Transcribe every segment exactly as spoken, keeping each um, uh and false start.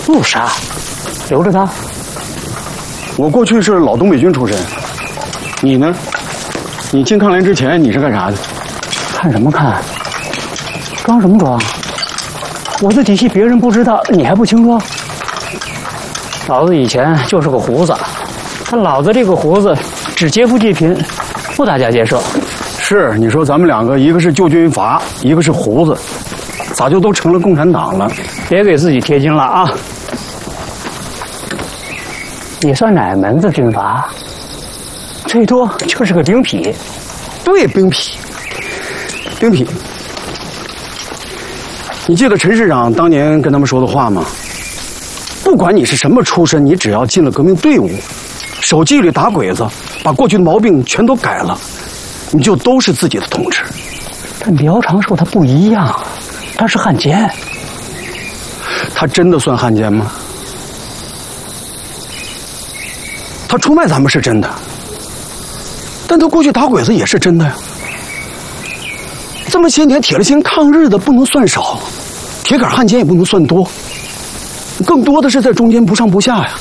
不杀，留着他。 我过去是老东北军出身，你呢？你进抗联之前你是干啥的？ 看什么看？装什么装？我的底细别人不知道，你还不清楚？老子以前就是个胡子，但老子这个胡子只劫富济贫，不打家劫舍。 是，你说咱们两个，一个是旧军阀，一个是胡子，咋就都成了共产党了？ 别给自己贴金了啊！你算哪门子军阀？最多就是个兵痞。 对，兵痞，兵痞。你记得陈市长当年跟他们说的话吗？不管你是什么出身，你只要进了革命队伍，手纪律打鬼子，把过去的毛病全都改了，你就都是自己的同志。 但苗长寿他不一样，他是汉奸。 他真的算汉奸吗？他出卖咱们是真的，但他过去打鬼子也是真的呀。这么些年铁了心抗日的不能算少，铁杆汉奸也不能算多，更多的是在中间不上不下呀。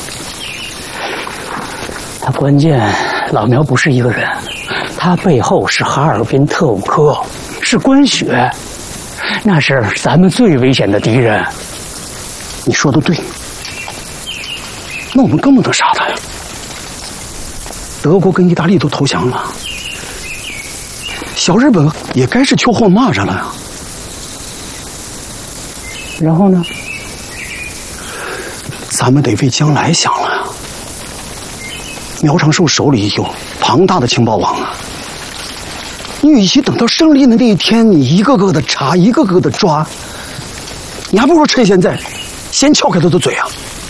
他关键老苗不是一个人，他背后是哈尔滨特务科，是关血，那是咱们最危险的敌人。 你说的对，那我们更不能杀他呀。德国跟意大利都投降了，小日本也该是秋后蚂蚱了呀。 然后呢？ 咱们得为将来想了呀。苗长寿手里有庞大的情报网啊，你与其等到胜利的那一天，你一个个的查，一个个的抓，你还不如趁现在先撬开他的嘴啊！